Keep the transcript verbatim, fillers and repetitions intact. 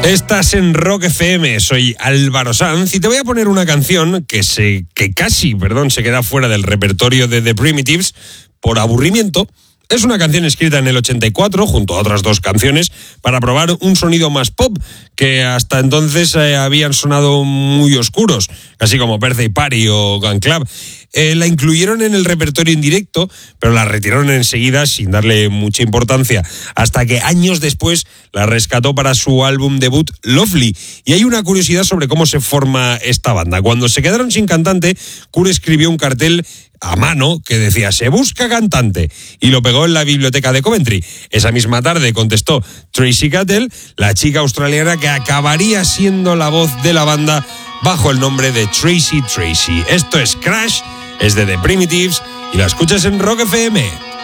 Estás en Rock F M, soy Álvaro Sanz y te voy a poner una canción que, se, que casi perdón, se queda fuera del repertorio de The Primitives por aburrimiento. Es una canción escrita en el ochenta y cuatro, junto a otras dos canciones, para probar un sonido más pop, que hasta entonces eh, habían sonado muy oscuros, casi como Birthday Party o Gun Club. Eh, la incluyeron en el repertorio en directo, pero la retiraron enseguida sin darle mucha importancia, hasta que años después la rescató para su álbum debut Lovely. Y hay una curiosidad sobre cómo se forma esta banda. Cuando se quedaron sin cantante, Kurt escribió un cartel a mano que decía "se busca cantante" y lo pegó en la biblioteca de Coventry. Esa misma tarde contestó Tracy Cattell, la chica australiana que acabaría siendo la voz de la banda bajo el nombre de Tracy Tracy. Esto es Crash, es de The Primitives y la escuchas en Rock F M.